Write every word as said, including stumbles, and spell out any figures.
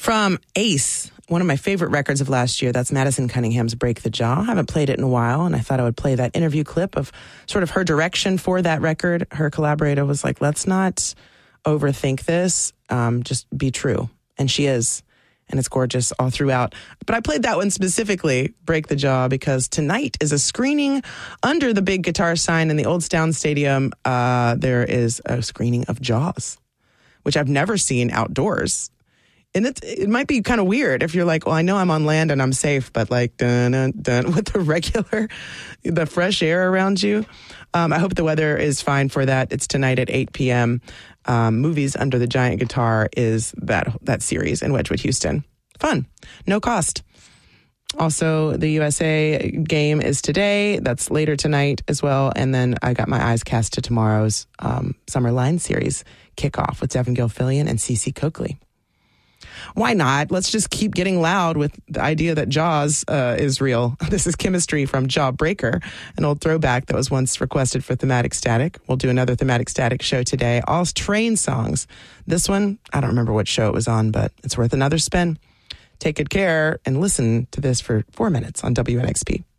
From Ace, one of my favorite records of last year. That's Madison Cunningham's Break the Jaw. I haven't played it in a while, and I thought I would play that interview clip of sort of her direction for that record. Her collaborator was like, let's not overthink this. Um, just be true. And she is. And it's gorgeous all throughout. But I played that one specifically, Break the Jaw, because tonight is a screening under the big guitar sign in the Old Town Stadium. Uh, there is a screening of Jaws, which I've never seen outdoors. And it, it might be kind of weird if you're like, well, I know I'm on land and I'm safe, but like, dun, dun, dun, with the regular, the fresh air around you. Um, I hope the weather is fine for that. It's tonight at eight p.m. Um, Movies Under the Giant Guitar is that that series in Wedgwood, Houston. Fun. No cost. Also, the U S A game is today. That's later tonight as well. And then I got my eyes cast to tomorrow's um, Summer Line Series kickoff with Devin Gilfillian and Cece Coakley. Why not? Let's just keep getting loud with the idea that Jaws uh, is real. This is Chemistry from Jawbreaker, an old throwback that was once requested for Thematic Static. We'll do another Thematic Static show today. All train songs. This one, I don't remember what show it was on, but it's worth another spin. Take good care and listen to this for four minutes on W N X P.